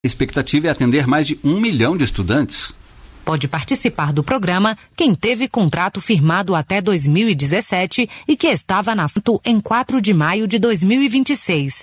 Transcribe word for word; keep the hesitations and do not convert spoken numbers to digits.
A expectativa é atender mais de um milhão de estudantes. Pode participar do programa quem teve contrato firmado até dois mil e dezessete e que estava na F T U em quatro de maio de dois mil e vinte e seis.